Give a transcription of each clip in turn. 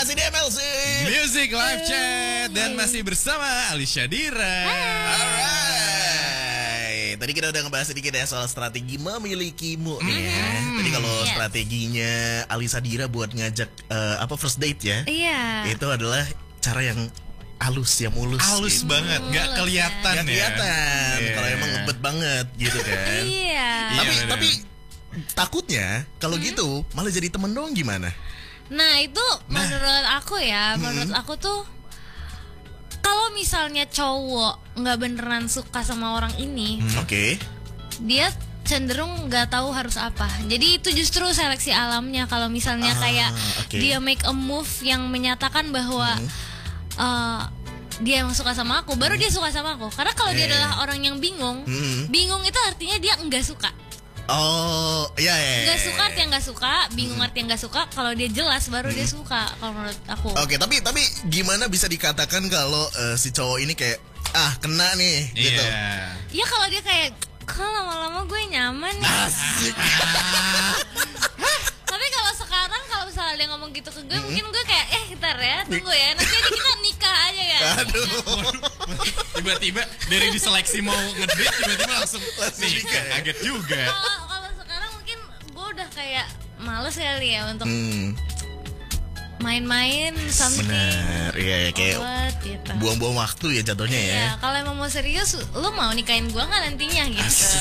masih di MLC Music Live Chat dan masih bersama Alisha Dira. Alright. Tadi kita udah ngebahas sedikit ya soal strategi memilikimu ya. Tadi kalau strateginya Alisha Dira buat ngajak first date ya. Iya. Itu adalah cara yang halus, yang mulus. Halus gitu. banget, gak kelihatan Gak kelihatan. ya. Kalau emang ngebet banget gitu kan. Iya. Tapi takutnya kalau gitu malah jadi temen doang gimana? Nah itu menurut aku ya, menurut aku tuh kalau misalnya cowok nggak beneran suka sama orang ini, Oke. dia cenderung nggak tahu harus apa. Jadi itu justru seleksi alamnya. Kalau misalnya kayak oke. dia make a move yang menyatakan bahwa dia emang suka sama aku, baru dia suka sama aku. Karena kalau dia adalah orang yang bingung, bingung itu artinya dia nggak suka. Oh, iya. Nggak suka artinya nggak suka, bingung artinya nggak suka. Kalau dia jelas baru dia suka. Kalau menurut aku. Oke, tapi gimana bisa dikatakan kalau si cowok ini kayak kena nih gitu. Ya kalau dia kayak kok lama-lama gue nyaman nih. Asik. Tapi kalau sekarang kalau misalnya dia ngomong gitu ke gue, mungkin gue kayak ntar ya, tunggu ya, nanti aja kita nikah aja ya. Aduh. Tiba-tiba dari diseleksi mau ngedate tiba-tiba langsung nikah. Kaget juga. Kalau sekarang mungkin gue udah kayak males kali ya untuk main-main something. Bener, iya kayak buat, gitu. buang-buang waktu ya jatuhnya ya. Ya, kalau emang mau serius, lu mau nikahin gue nggak nantinya gitu. Asik.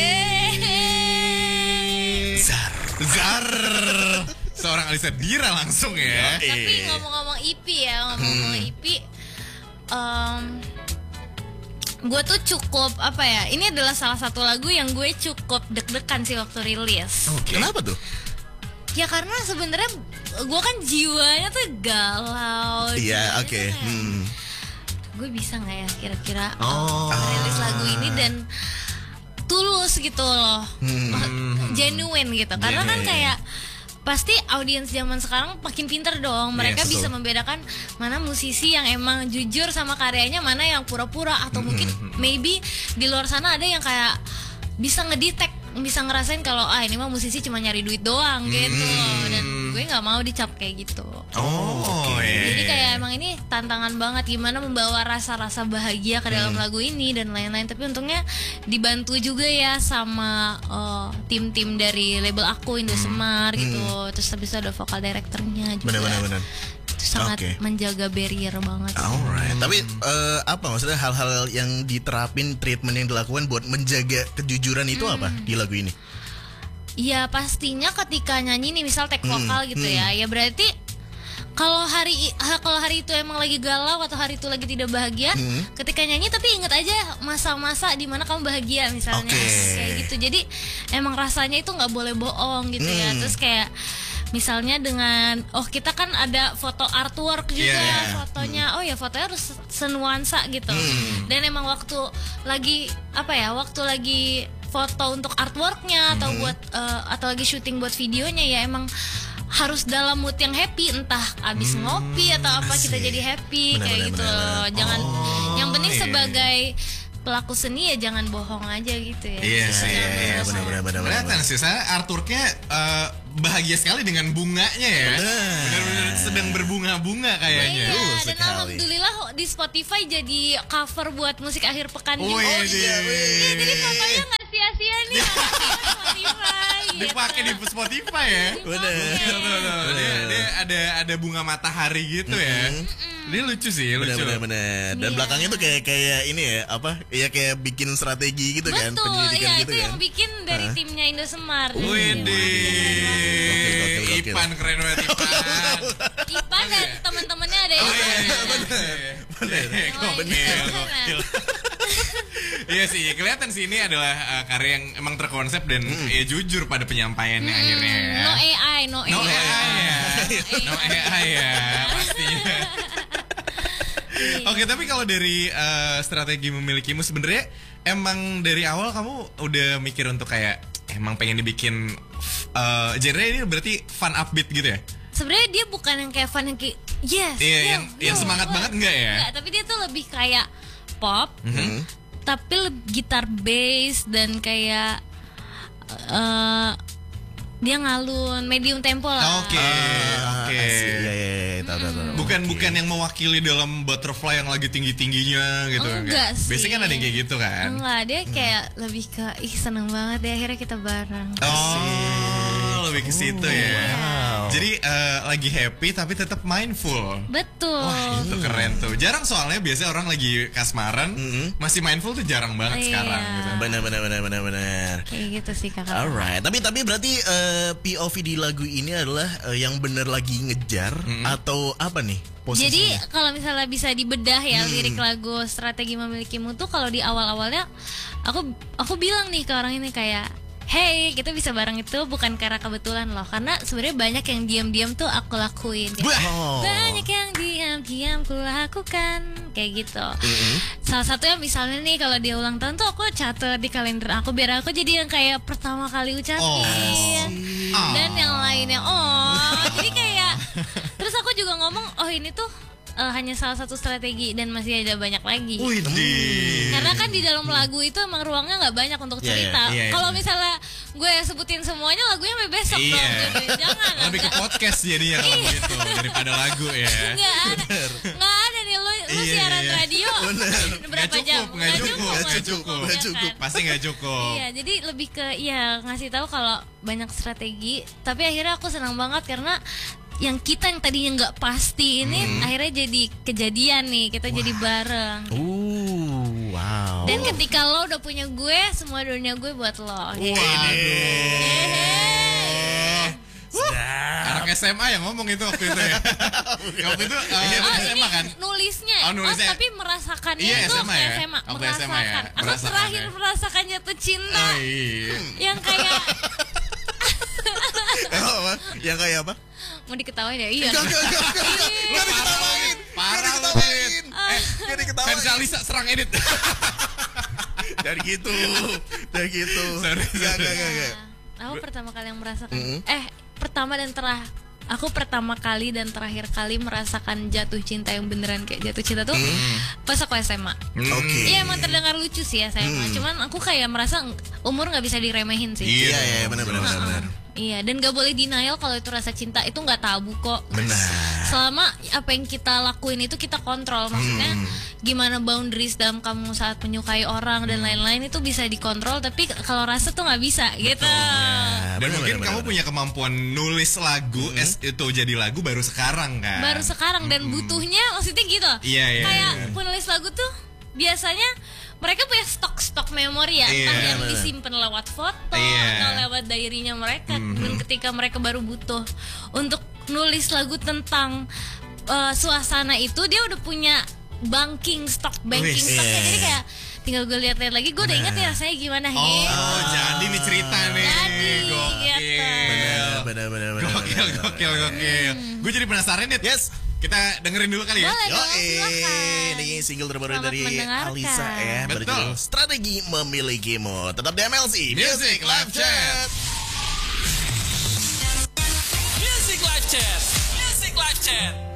Zar. Seorang Alisha Dira langsung ya. Tapi ngomong-ngomong EP ya, gue tuh cukup ini adalah salah satu lagu yang gue cukup deg-degan sih waktu rilis. Kenapa tuh? Ya karena sebenarnya gue kan jiwanya tuh galau. Iya, oke. Gue bisa nggak ya kira-kira rilis lagu ini dan tulus gitu loh, genuine gitu. Karena kan kayak pasti audiens zaman sekarang makin pinter dong. Mereka bisa membedakan mana musisi yang emang jujur sama karyanya, mana yang pura-pura, atau mungkin maybe di luar sana ada yang kayak bisa ngedetect, bisa ngerasain kalau ini mah musisi cuma nyari duit doang gitu loh. Dan gue nggak mau dicap kayak gitu. Jadi kayak emang ini tantangan banget gimana membawa rasa-rasa bahagia ke dalam lagu ini dan lain-lain. Tapi untungnya dibantu juga ya sama tim-tim dari label aku, Indosemar gitu. Terus habis itu ada vokal directornya juga. Benar. Itu sangat menjaga barrier banget. Alright. Tapi apa maksudnya hal-hal yang diterapin, treatment yang dilakukan buat menjaga kejujuran itu apa di lagu ini? Ya pastinya ketika nyanyi nih misal take vokal gitu ya berarti kalau hari itu emang lagi galau atau hari itu lagi tidak bahagia, ketika nyanyi tapi ingat aja masa-masa di mana kamu bahagia misalnya, kayak gitu. Jadi emang rasanya itu nggak boleh bohong gitu ya. Terus kayak misalnya dengan kita kan ada foto artwork juga, fotonya fotonya harus senuansa gitu. Dan emang waktu lagi foto untuk artworknya atau lagi syuting buat videonya ya emang harus dalam mood yang happy, entah abis ngopi atau apa kita jadi happy gitu loh. Jangan, yang penting sebagai pelaku seni ya jangan bohong aja gitu ya. Iya, benar. Kelihatan sih, saya artworknya bahagia sekali dengan bunganya ya. Benar-benar sedang berbunga-bunga kayaknya. Iya, dan alhamdulillah di Spotify jadi cover buat musik akhir pekan juga. Jadi fotonya nggak sia-sia nih. Spotify. Dipakai di Spotify ya. Benar. Dia ada bunga matahari gitu ya. Dia lucu sih, lucu. Benar. Dan belakangnya tuh kayak ini ya, ya kayak bikin strategi gitu kan, penyelidikan gitu itu kan. yang bikin dari timnya Indosemar. Ipan keren banget Ipan. Ipan dan teman-temannya ada yang Gokil. Iya sih, kelihatan sih ini adalah karya yang emang terkonsep dan ya jujur pada penyampaiannya akhirnya ya. No AI ya pastinya. Oke, tapi kalau dari strategi memilikimu sebenarnya emang dari awal kamu udah mikir untuk kayak emang pengen dibikin genre ini berarti fun upbeat gitu ya? Sebenarnya dia bukan yang kayak fun yang kayak yang semangat banget enggak ya? Enggak, tapi dia tuh lebih kayak pop, tapi gitar bass dan kayak dia ngalun medium tempo lah. Oke. Iya, tahu. Bukan yang mewakili dalam butterfly yang lagi tingginya gitu. Enggak sih. Biasanya kan ada yang kayak gitu kan. Enggak, dia kayak lebih ke seneng banget deh akhirnya kita bareng. Oh, lebih ke situ ya. Jadi lagi happy tapi tetap mindful. Betul. Wah, itu keren tuh. Jarang soalnya biasanya orang lagi kasmaran masih mindful tuh jarang banget sekarang gitu. Benar. Kayak gitu sih kakak. Alright, tapi berarti POV di lagu ini adalah yang bener lagi ngejar atau apa nih posisinya? Jadi kalau misalnya bisa dibedah ya lirik lagu Strategi Memilikimu tuh kalau di awal-awalnya aku bilang nih ke orang ini kayak, hey, kita bisa bareng itu bukan karena kebetulan loh, karena sebenarnya banyak yang diam-diam tuh aku lakuin. Banyak yang diam-diam ku lakukan kayak gitu. Salah satunya misalnya nih kalau dia ulang tahun tuh aku catat di kalender aku biar aku jadi yang kayak pertama kali ucapin. Dan yang lainnya jadi kayak terus aku juga ngomong ini tuh hanya salah satu strategi dan masih ada banyak lagi. Karena kan di dalam lagu itu emang ruangnya nggak banyak untuk cerita. Kalau misalnya gue sebutin semuanya lagunya sampai besok dong. Jangan. Lebih ke podcast jadinya kalau gitu daripada lagu ya. Nggak ada nih lu siaran radio. Berapa jam? Nggak cukup. Pasti nggak cukup. Iya, jadi lebih ke ngasih tahu kalau banyak strategi. Tapi akhirnya aku senang banget karena yang tadinya nggak pasti ini akhirnya jadi kejadian nih, kita jadi bareng. Wow. Dan ketika lo udah punya gue, semua dunia gue buat lo. Anak SMA yang ngomong itu waktu itu ya. Waktu itu SMA kan? Nulisnya. Tapi merasakannya itu SMA ya? Merasakan. Aku terakhir merasakan jatuh cinta. Yang kayak yang kayak apa? Mau diketawain ya? Iya. Gak diketawain. Parah lu. Gak diketawain. Fans Alisa serang edit. Dari gitu. Sorry. Gak. Aku pertama kali yang merasakan aku pertama kali dan terakhir kali merasakan jatuh cinta yang beneran kayak jatuh cinta tuh pas aku SMA. Iya, emang terdengar lucu sih ya SMA. Cuman aku kayak merasa umur nggak bisa diremehin sih. Iya, benar. Iya, dan gak boleh denial kalau itu rasa cinta, itu nggak tabu kok. Benar. Selama apa yang kita lakuin itu kita kontrol, maksudnya gimana boundaries dalam kamu saat menyukai orang dan lain-lain itu bisa dikontrol, tapi kalau rasa tuh nggak bisa gitu. Dan mungkin kamu punya kemampuan nulis lagu itu jadi lagu baru sekarang kan? Baru sekarang dan butuhnya maksudnya gitu. Kayak penulis lagu tuh biasanya mereka punya stok memori ya, entah yang disimpan lewat foto atau lewat diary-nya mereka. Dan ketika mereka baru butuh untuk nulis lagu tentang suasana itu, dia udah punya stoknya. Jadi kayak tinggal gue lihat lagi, gue udah ingat ya rasanya gimana. Jadi nih cerita nih. Bener. Gokil. Gue jadi penasaran nih. Yes. Kita dengerin dulu kali ya. Ini single terbaru dari Alisa ya. Betul. Strategi Memilikimu. Tetap di MLC Music Live Chat. Music Live Chat.